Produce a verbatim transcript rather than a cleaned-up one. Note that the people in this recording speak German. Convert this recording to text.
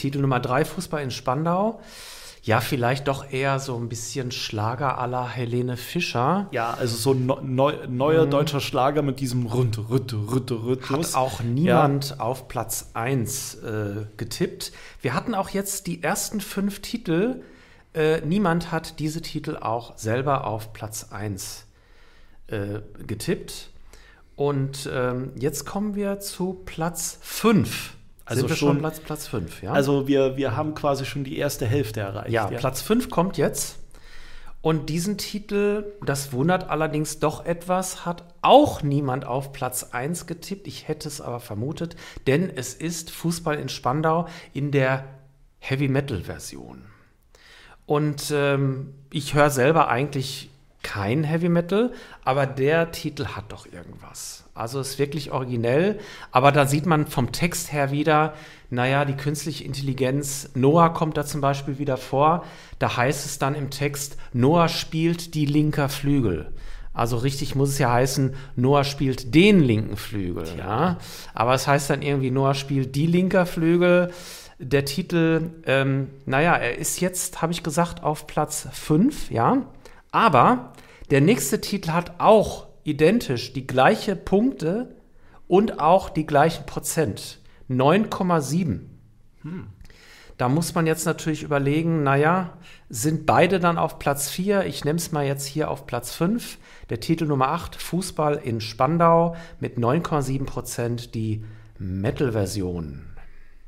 Titel Nummer drei, Fußball in Spandau. Ja, vielleicht doch eher so ein bisschen Schlager à la Helene Fischer. Ja, also so ein neu, neuer mhm. deutscher Schlager mit diesem Rütte, Rütte, Rütte, Rhythmus. Hat auch niemand ja. auf Platz eins äh, getippt. Wir hatten auch jetzt die ersten fünf Titel. Äh, niemand hat diese Titel auch selber auf Platz eins äh, getippt. Und ähm, jetzt kommen wir zu Platz fünf. Also Sind wir schon schon Platz, Platz fünf, ja? Also wir, wir haben quasi schon die erste Hälfte erreicht. Ja, ja. Platz fünf kommt jetzt. Und diesen Titel, das wundert allerdings doch etwas, hat auch niemand auf Platz eins getippt. Ich hätte es aber vermutet, denn es ist Fußball in Spandau in der Heavy-Metal-Version. Und ähm, ich höre selber eigentlich kein Heavy Metal, aber der Titel hat doch irgendwas. Also ist wirklich originell, aber da sieht man vom Text her wieder, naja, die künstliche Intelligenz, Noah kommt da zum Beispiel wieder vor, da heißt es dann im Text, Noah spielt die linker Flügel. Also richtig muss es ja heißen, Noah spielt den linken Flügel. Ja? Aber es heißt dann irgendwie, Noah spielt die linker Flügel. Der Titel, ähm, naja, er ist jetzt, habe ich gesagt, auf Platz fünf, ja. Aber der nächste Titel hat auch identisch die gleiche Punkte und auch die gleichen Prozent. neun Komma sieben. Hm. Da muss man jetzt natürlich überlegen, naja, sind beide dann auf Platz vier? Ich nehme es mal jetzt hier auf Platz fünf. Der Titel Nummer acht, Fußball in Spandau mit neun Komma sieben Prozent, die Metal-Version.